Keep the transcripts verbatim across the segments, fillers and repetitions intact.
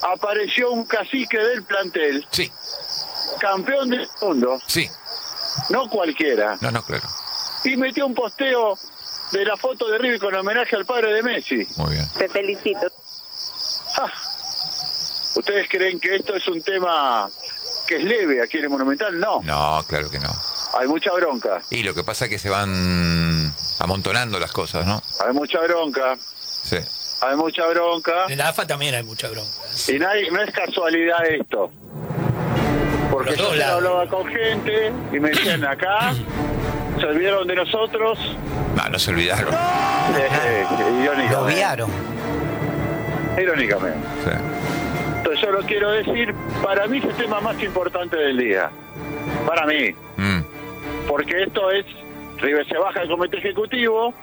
apareció un cacique del plantel. Sí. Campeón del mundo. Sí. No cualquiera. No, no, claro. Y metió un posteo de la foto de River con homenaje al padre de Messi. Muy bien. Te felicito. Ah, ¿ustedes creen que esto es un tema que es leve aquí en el Monumental? No. No, claro que no. Hay mucha bronca. Y lo que pasa es que se van amontonando las cosas, ¿no? Hay mucha bronca. Sí. Hay mucha bronca. En la A F A también hay mucha bronca. Y no, hay, no es casualidad esto. Porque yo ya hablaba con gente y me decían acá, se olvidaron de nosotros. No, no se olvidaron. Eh, eh, irónicamente. Lo obviaron. Irónicamente. Sí. Entonces yo lo quiero decir, para mí es el tema más importante del día. Para mí. Mm. Porque esto es, River se baja del comité ejecutivo,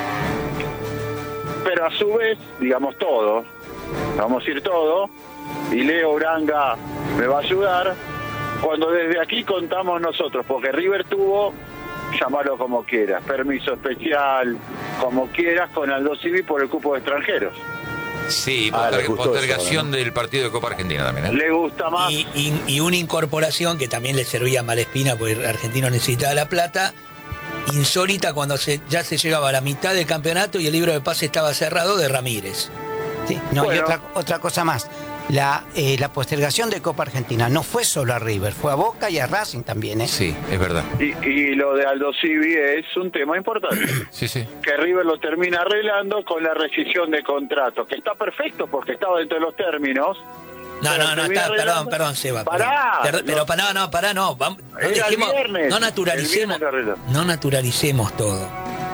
pero a su vez, digamos todo, vamos a ir todo, y Leo Uranga me va a ayudar, cuando desde aquí contamos nosotros, porque River tuvo, llamarlo como quieras, permiso especial, como quieras, con Aldo Civi por el cupo de extranjeros. Sí, Ah, poster- le gustó postergación eso, ¿no? del partido de Copa Argentina también, ¿eh? Le gusta más. Y, y, y una incorporación que también le servía a Malespina, porque el argentino necesitaba la plata, insólita cuando se, ya se llegaba a la mitad del campeonato y el libro de pase estaba cerrado, de Ramírez. Sí, no, Bueno. y otra, otra cosa más. La, eh, la postergación de Copa Argentina no fue solo a River, fue a Boca y a Racing también, ¿eh? Sí, es verdad. Y, y lo de Aldo Civi es un tema importante. Sí, sí. Que River lo termina arreglando con la rescisión de contrato, que está perfecto porque estaba dentro de los términos. No, pero no, no, termina está, perdón, arreglando. perdón, Seba. Pará. Perdón. Pero, No. pero no, no, pará, no. Vamos, no, Era el dejemos- viernes, no el naturalicemos, viernes lo arregló. no naturalicemos todo.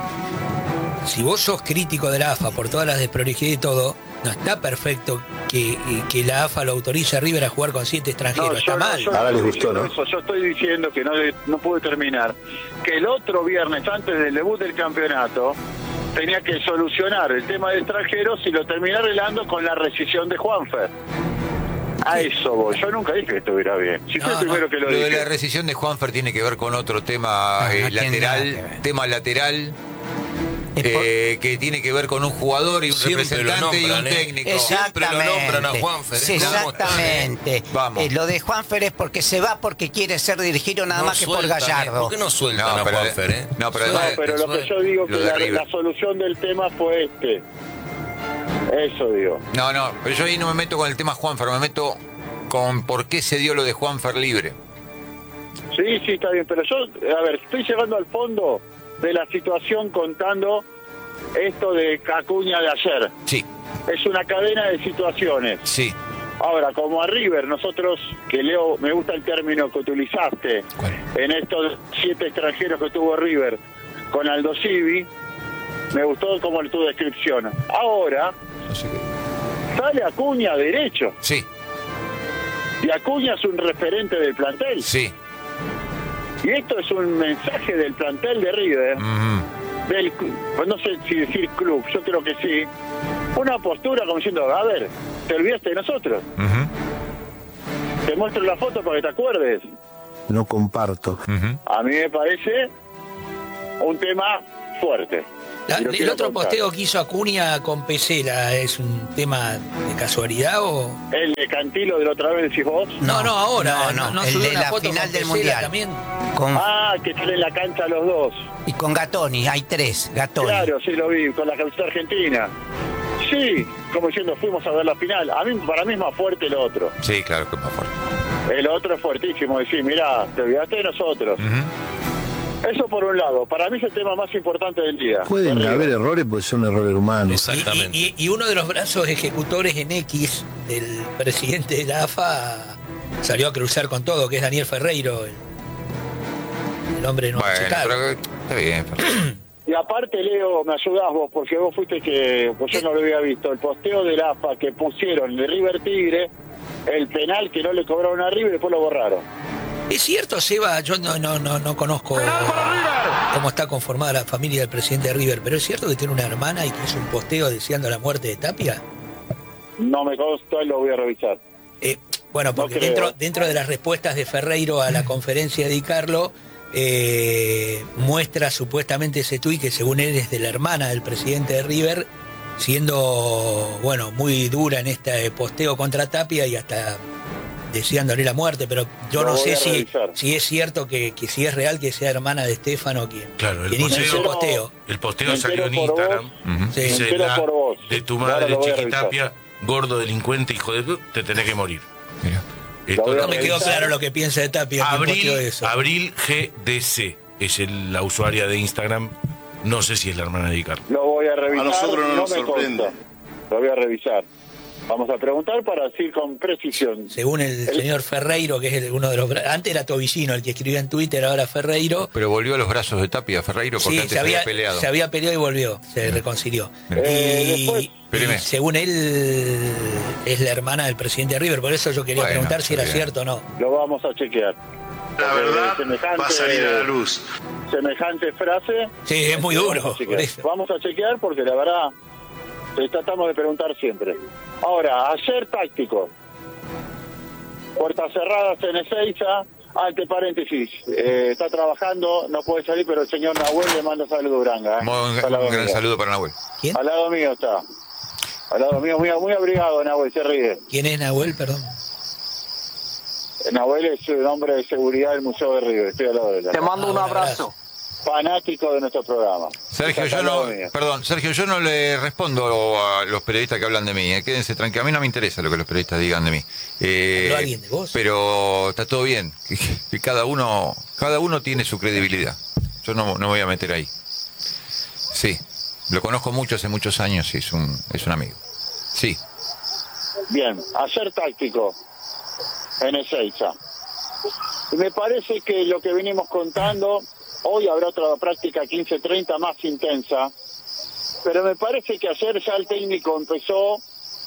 Si vos sos crítico de la A F A por todas las desprolijidades y todo, no está perfecto que, que la A F A lo autorice a River a jugar con siete extranjeros. No, está yo no- mal. yo Ahora les estoy gustó, diciendo ¿no? eso, yo estoy diciendo que no, no pude terminar. Que el otro viernes, antes del debut del campeonato, tenía que solucionar el tema de extranjeros y lo terminé arreglando con la rescisión de Juanfer. A eso voy. Yo nunca dije que estuviera bien. Si fue No, el primero no. que lo, Lo de dije. la rescisión de Juanfer tiene que ver con otro tema No, eh, no tiene nada que lateral, ver. tema lateral, Es por- eh, que tiene que ver con un jugador y un Siempre lo representante y un nombran, ¿eh? técnico. Siempre lo nombran a Juanfer, ¿eh? Sí, exactamente. Vamos. Eh, lo de Juanfer es porque se va porque quiere ser dirigido nada No más que por sueltan, ¿eh? Gallardo. ¿Por qué no sueltan No, a pero- Juanfer, eh? no, pero No, además- pero lo que yo digo que Lo de la, River. la solución del tema fue este. Eso digo. No, no, pero yo ahí no me meto con el tema Juanfer, me meto con por qué se dio lo de Juanfer libre. Sí, sí, está bien, pero yo, a ver, estoy llegando al fondo de la situación contando esto de Acuña de ayer. Sí, Es una cadena de situaciones. sí. Ahora, como a River, nosotros, que Leo, me gusta el término que utilizaste, ¿Cuál? en estos siete extranjeros que tuvo River con Aldo Civi, me gustó como tu descripción. Ahora, No sé qué. sale Acuña derecho, Sí, y Acuña es un referente del plantel. sí. Y esto es un mensaje del plantel de River, Ujú. del, cl- pues no sé si decir club, yo creo que sí, una postura como diciendo, a ver, te olvidaste de nosotros, Ujú. te muestro la foto para que te acuerdes. No comparto. Ujú. A mí me parece un tema fuerte. La- Y lo el quiero otro contar. posteo que hizo Acuña con Pesela, ¿es un tema de casualidad o...? El de Cantilo de la otra vez decís vos. No, no, ahora. no, no, el subió de una la foto final con del Pesela Mundial. también. Con- Ah, que están en la cancha los dos. y con Gatoni, hay tres, Gatoni. Claro, sí lo vi, con la camiseta argentina. Sí, como diciendo, fuimos a ver la final. A mí, para mí es más fuerte el otro. Sí, claro que es más fuerte. El otro es fuertísimo, decir, mirá, te olvidaste de nosotros. Ujú. Eso por un lado, para mí es el tema más importante del día. Pueden Arriba. haber errores porque son errores humanos. Exactamente. Y, y- y uno de los brazos ejecutores en X del presidente de la A F A salió a cruzar con todo, que es Daniel Ferreiro, el, el hombre no Bueno, pero está bien. Fernando. Y aparte, Leo, me ayudás vos, porque vos fuiste que, pues yo no lo había visto, el posteo del A F A que pusieron de River Tigre, el penal que no le cobraron a River y después lo borraron. Es cierto, Seba, yo no, no, no, no conozco cómo está conformada la familia del presidente de River, pero es cierto que tiene una hermana y que hizo un posteo deseando la muerte de Tapia. No me consta y lo voy a revisar. Eh, bueno, porque No creo. dentro, dentro de las respuestas de Ferreiro a la conferencia de Di Carlo, eh, muestra supuestamente ese tuit que según él es de la hermana del presidente de River, siendo, bueno, muy dura en este posteo contra Tapia y hasta deseándole la muerte, pero yo Lo no voy sé a si, revisar. si es cierto que, que si es real que sea hermana de Estefano quien, Claro, el quien hizo ese posteo- posteo. El posteo Me salió en entero por Instagram. Ujú. Sí. Me Dice, entero la- por vos. de tu Ahora madre lo voy a Chiquitapia, gordo delincuente, hijo de pu- te tenés que morir. Mira. Esto voy a No me quedó revisar. claro lo que piensa de Tapia quien Abril, posteó eso. Abril G D C es el- la usuaria de Instagram. No sé si es la hermana de Icar. Lo voy a revisar. A nosotros no nos me sorprende. consta. Lo voy a revisar. Vamos a preguntar para decir con precisión. Según el señor Ferreiro, que es el- uno de los... bra- Antes era Tobillino el que escribía en Twitter, ahora Ferreiro. Pero volvió a los brazos de Tapia, Ferreiro, porque Sí, antes se había, peleado. se había peleado y volvió, se reconcilió. Eh, y, después- y Espéreme. según él, es la hermana del presidente de River, por eso yo quería Bueno, preguntar si era está bien. cierto o no. Lo vamos a chequear. La Porque verdad semejante- va a salir a la luz. Semejante frase. Sí, es muy Vamos duro, a chequear. por eso. Vamos a chequear porque la verdad eh, tratamos de preguntar siempre. Ahora, ayer táctico. Puertas cerradas en Ezeiza. Ante paréntesis, eh, está trabajando, no puede salir, pero el señor Nahuel le manda saludo Branga. ¿eh? Un, Está al lado un gran mío. saludo para Nahuel. ¿Quién? Al lado mío está. Al lado mío, muy, muy abrigado Nahuel, se ríe. ¿Quién es Nahuel? Perdón. Nahuel es el hombre de seguridad del Museo de River, estoy al lado de él. Te mando Ah, un un abrazo. Fanático de nuestro programa. Sergio, Está yo al lado no, mío. perdón, Sergio, yo no le respondo a los periodistas que hablan de mí. eh. Quédense tranquilos, a mí no me interesa lo que los periodistas digan de mí. Eh, ¿Habló alguien de vos? Pero está todo bien. Que, que cada uno, cada uno tiene su credibilidad. Yo no, no me voy a meter ahí. Sí, lo conozco mucho hace muchos años y es un, es un amigo. Sí, Bien, ayer táctico en Ezeiza. Y me parece que lo que venimos contando, hoy habrá otra práctica quince treinta más intensa, pero me parece que ayer ya el técnico empezó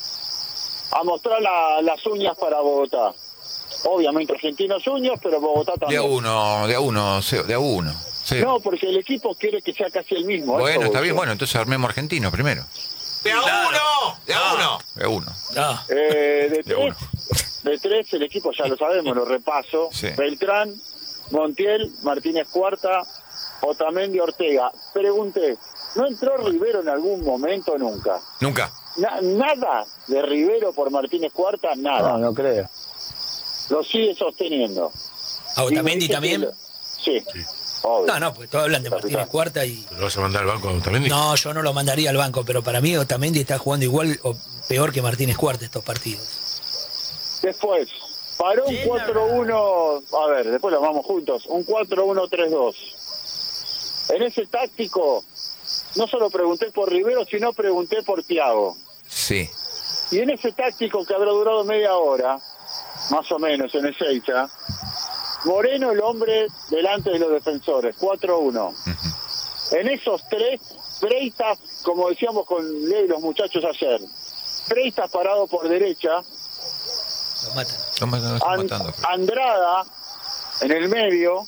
a mostrar la- las uñas para Bogotá. Obviamente Argentinos Juniors, pero Bogotá de a también. uno, de a uno, Seo, de a uno. Seo. No, porque el equipo quiere que sea casi el mismo. Bueno, eso está voy bien, yo. bueno, entonces armemos argentino primero. ¡De a uno! De a uno. De a uno. No. Eh, de, De uno. tres, de tres, el equipo ya lo sabemos, lo repaso. Sí. Beltrán, Montiel, Martínez Cuarta, Otamendi, Ortega. Pregunté, ¿no entró Rivero en algún momento? Nunca. Nunca. Na- nada de Rivero por Martínez Cuarta, nada. No, no creo. Lo sigue sosteniendo. ¿A Y me Otamendi dice también? que lo- Sí. Obvio. No, no, pues todos hablan de Martínez Capitán. Cuarta y... ¿Lo vas a mandar al banco también? No, yo no lo mandaría al banco, pero para mí Otamendi está jugando igual o peor que Martínez Cuarta estos partidos. Después, para un cuatro uno, a ver, después lo vamos juntos, un cuatro uno tres dos. En ese táctico, no solo pregunté por Rivero, sino pregunté por Thiago. Sí. Y en ese táctico que habrá durado media hora, más o menos en Ezeiza, Moreno el hombre delante de los defensores, cuatro uno. En esos tres, Freitas, como decíamos con Leo y los muchachos ayer, Freitas parado por derecha, Lo matan. Lo matan- lo están An- matando. Andrada en el medio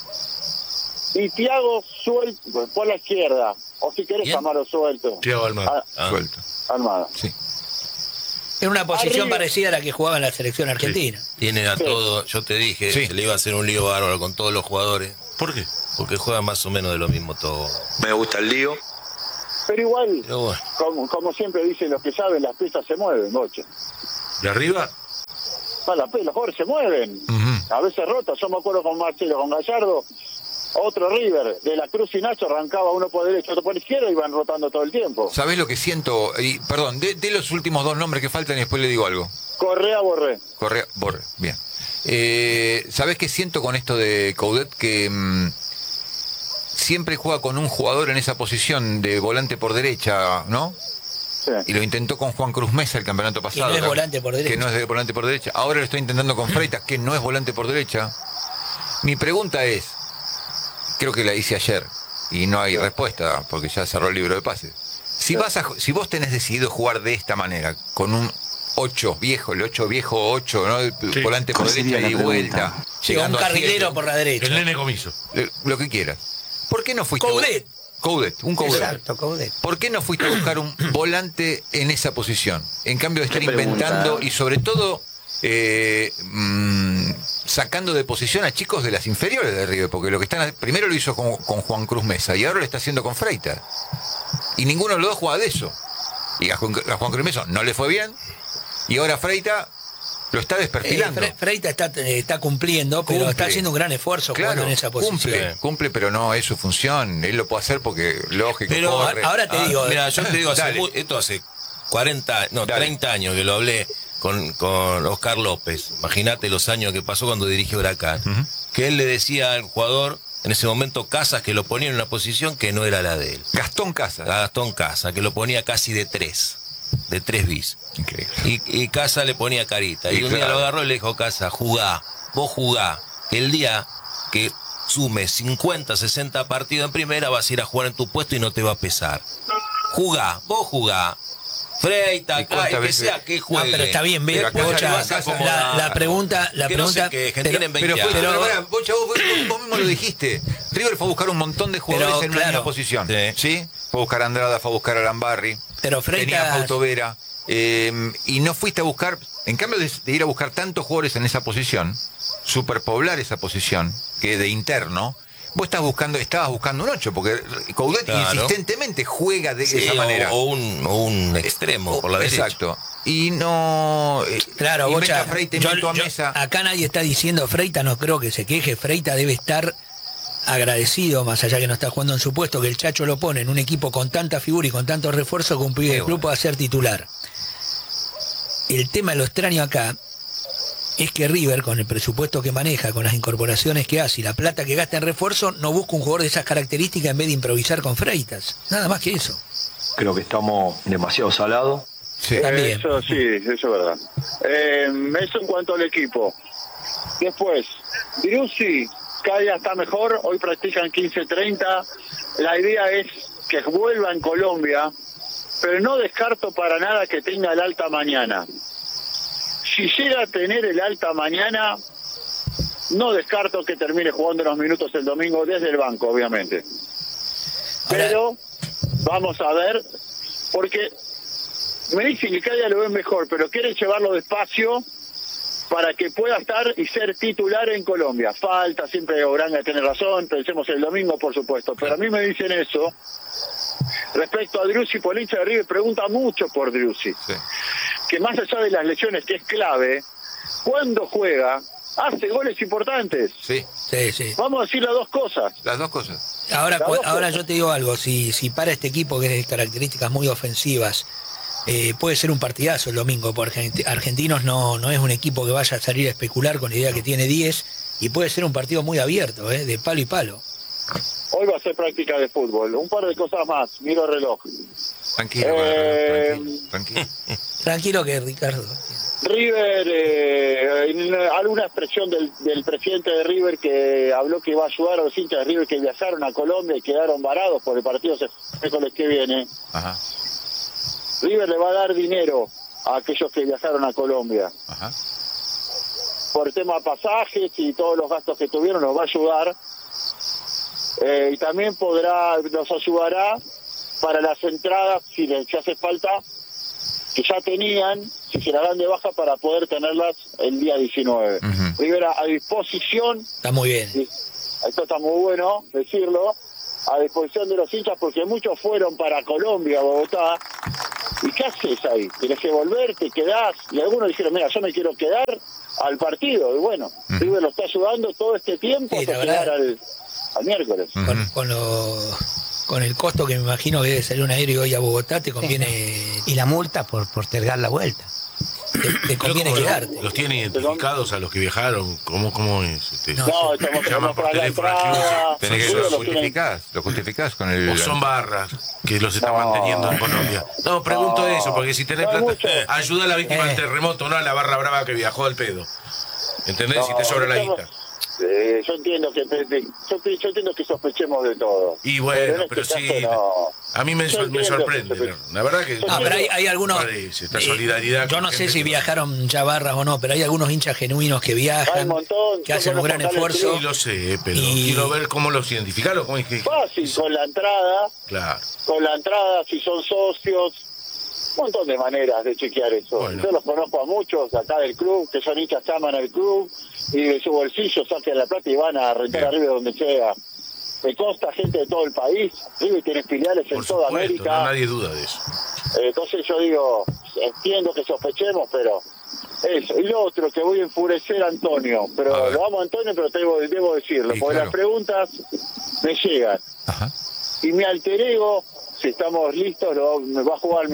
y Thiago suelto por la izquierda, o si querés ¿Quién? llamarlo suelto. Thiago Almada. Ah, Suelto. Armada. Sí. Es una posición Arriba. parecida a la que jugaba en la selección argentina. Tiene a Sí. todo, yo te dije, Sí. se le iba a hacer un lío bárbaro con todos los jugadores, ¿Por qué? porque juegan más o menos de lo mismo todo. Me gusta el lío. Pero igual, Pero bueno, como, como siempre dicen los que saben, las piezas se mueven, Boche. ¿De arriba? Ah, las pe- los jugadores se mueven. Ujú. A veces rotas. Yo me acuerdo con Marcelo, con Gallardo, otro River, de la Cruz y Nacho arrancaba uno por derecha, otro por izquierda y iban rotando todo el tiempo. ¿Sabés lo que siento? Y, perdón, de, de los últimos dos nombres que faltan y después le digo algo. Correa, Borré. Correa, Borre, bien. Eh, ¿Sabés qué siento con esto de Coudet? Que mm, siempre juega con un jugador en esa posición de volante por derecha, ¿no? Sí. Y lo intentó con Juan Cruz Mesa el campeonato pasado. no es ¿no? volante por derecha. Que no es de volante por derecha. Ahora lo estoy intentando con Freitas, que no es volante por derecha. Mi pregunta es, creo que la hice ayer, y no hay respuesta, porque ya cerró el libro de pases. Si, vas a, si vos tenés decidido jugar de esta manera, con un ocho viejo, el ocho viejo ocho, ¿no? Sí. Volante por ¿Cuál sería derecha y la vuelta. Llega un llegando a carrilero siete, por la derecha. El nene comiso. eh, lo que quieras. ¿Por qué no fuiste? Coudet. Coudet, un Coudet. Exacto, Coudet. ¿Por qué no fuiste a buscar un volante en esa posición? En cambio de estar Qué pregunta, inventando ¿eh? y sobre todo eh, mm, sacando de posición a chicos de las inferiores de River, porque lo que están primero lo hizo con, con Juan Cruz Mesa y ahora lo está haciendo con Freitas. Y ninguno de los dos juega de eso. Y a Juan, a Juan Crimeso no le fue bien. Y ahora Freita lo está desperfilando. Eh, Fre- Freita está, eh, está cumpliendo, pero Cumple. está haciendo un gran esfuerzo Claro, jugando en esa posición. cumple, cumple, pero no es su función. Él lo puede hacer porque lógico. Pero corre. ahora te Ah, digo, mira, yo te digo, hace Dale. mu- esto hace cuarenta, no, Dale. treinta años que lo hablé con, con Oscar López. Imagínate los años que pasó cuando dirigió Huracán. Que él le decía al jugador, en ese momento Casas, que lo ponía en una posición que no era la de él. Gastón Casas. A Gastón Casas, que lo ponía casi de tres, de tres bis. Increíble. Y, y Casa le ponía carita. Y, Y un día claro. lo agarró y le dijo, Casa, jugá, vos jugá. El día que sume cincuenta, sesenta partidos en primera, vas a ir a jugar en tu puesto y no te va a pesar. Jugá, vos jugá. Freita, ¿Y acá, cuántas el que veces? sea que No, juegue. pero está bien, ve, Pero acá Bocha, ya vas a la, acomodar. la pregunta, la Que no pregunta, sé qué, que pero- tienen veinte Pero, fue, años. pero, pará, Bocha, vos, vos- vos mismo lo dijiste. River fue a buscar un montón de jugadores Pero, en una claro. misma posición. Sí. Sí. Fue a buscar a Andrada, fue a buscar a Lambarri. Pero Freitas- Tenía a Fausto Vera. eh, y no fuiste a buscar, en cambio de, de ir a buscar tantos jugadores en esa posición, superpoblar esa posición, que de interno, vos estás buscando, estabas buscando un ocho, porque Coudet Claro. insistentemente juega de Sí, esa o- manera. O, un, o un extremo por la derecha. Exacto. Y no. eh, Claro, y Bocha, mete a Freita y yo- meto a yo- Mesa. acá nadie está diciendo Freita, no creo que se queje. Freita debe estar agradecido, más allá que no está jugando en su puesto, que el Chacho lo pone en un equipo con tanta figura y con tanto refuerzo que un pibe Sí, del club bueno. pueda ser titular. El tema, lo extraño acá, es que River, con el presupuesto que maneja, con las incorporaciones que hace y la plata que gasta en refuerzo, no busca un jugador de esas características en vez de improvisar con Freitas. Nada más que eso. Creo que estamos demasiado salados. Sí. También. Eso sí, eso es verdad. Eh, eso en cuanto al equipo. Después, Driussi, cada día está mejor, hoy practican quince treinta. La idea es que vuelva en Colombia, pero no descarto para nada que tenga el alta mañana. Si llega a tener el alta mañana, no descarto que termine jugando unos minutos el domingo desde el banco, obviamente. Ahora- Pero vamos a ver, porque me dicen que cada día lo ven mejor, pero quieren llevarlo despacio para que pueda estar y ser titular en Colombia. Falta, siempre Oranga tiene razón, pensemos el domingo, por supuesto, pero a mí me dicen eso. Respecto a Driussi, por el hincha de River pregunta mucho por Driussi, Sí. que más allá de las lesiones, que es clave, cuando juega, hace goles importantes. Sí. Sí, sí. Vamos a decir las dos cosas. Las dos cosas. Ahora, Las cu- dos ahora cosas. yo te digo algo, si, si para este equipo que es de características muy ofensivas, eh, puede ser un partidazo el domingo, porque Argent- Argentinos no, no es un equipo que vaya a salir a especular con la idea que tiene diez, y puede ser un partido muy abierto, eh, de palo y palo. Hoy va a ser práctica de fútbol. Un par de cosas más, miro el reloj. Tranquilo, Eh, tranquilo, tranquilo. Tranquilo que Ricardo. River, eh, en alguna expresión del, del presidente de River que habló que iba a ayudar a los hinchas de River que viajaron a Colombia y quedaron varados por el partido el miércoles que viene. Ajá, River le va a dar dinero a aquellos que viajaron a Colombia. ajá. Por el tema de pasajes y todos los gastos que tuvieron, nos va a ayudar. Eh, y también podrá, nos ayudará para las entradas, si les si hace falta, que ya tenían, si se las dan de baja para poder tenerlas el día diecinueve. Ujú. River a, a disposición, Está muy bien. y esto está muy bueno decirlo, a disposición de los hinchas, porque muchos fueron para Colombia, Bogotá. ¿Y qué haces ahí? ¿Tenés que volver? ¿Te quedás? Y algunos dijeron, mira, yo me quiero quedar al partido. Y bueno, Ujú. River lo está ayudando todo este tiempo Sí, hasta la llegar verdad. al, al miércoles. Con, Ujú. con, lo- con el costo que me imagino que debe salir un aéreo hoy a Bogotá, te conviene, Y la multa por postergar la vuelta. te, te conviene ¿Cómo quedarte. ¿Los tienen identificados a los que viajaron? ¿Cómo, cómo es? Este? No. No, estamos Llama estamos por para la teléfono entrada. incluso. Tenés que River lo lo tiene- justificás, lo justificás con el. ¿O son barras que los están No. manteniendo en Colombia? No, pregunto No. eso, porque si tenés No hay plata, mucho. ayuda a la víctima Eh. del terremoto, no a la barra brava que viajó al pedo. ¿Entendés? No, si te sobra la estamos- guita. Eh, yo entiendo que de- de- yo, yo entiendo que sospechemos de todo. Y bueno, en este pero sí, caso no. A mí me, Yo sor- me entiendo sorprende. que- ¿no? La verdad que. Ah, pero hay, hay algunos. Parece, esta eh, solidaridad. yo con no sé gente si que- viajaron ya barras o no, pero hay algunos hinchas genuinos que Hay viajan, un montón, que son hacen un buenos gran portales esfuerzo. Sí, lo sé, pero Y- quiero ver cómo los identificaron. ¿Cómo es que... Fácil, con la entrada, Claro. con la entrada, si son socios, un montón de maneras de chequear eso. Bueno. Yo los conozco a muchos acá del club, que son hinchas que aman al club, y de su bolsillo sacan la plata y van a rentar Bien. arriba donde sea. Me consta gente de todo el país, River tiene filiales en Por toda supuesto, América. no, nadie duda de eso. Eh, entonces yo digo, entiendo que sospechemos, pero eso. Y lo otro, que voy a enfurecer a Antonio, A pero ver. lo amo a Antonio, pero debo, debo decirlo, Sí, porque claro. las preguntas me llegan. Ajá. Y mi alter ego, si estamos listos, lo, me va a jugar mi